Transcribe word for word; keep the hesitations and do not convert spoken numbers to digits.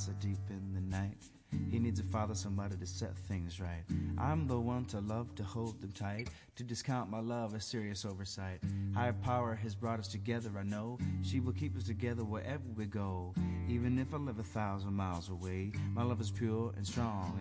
hearts are deep in the night. He needs a father, somebody to set things right. I'm the one to love, to hold them tight. To discount my love, a serious oversight. Higher power has brought us together, I know. She will keep us together wherever we go. Even if I live a thousand miles away, my love is pure and strong,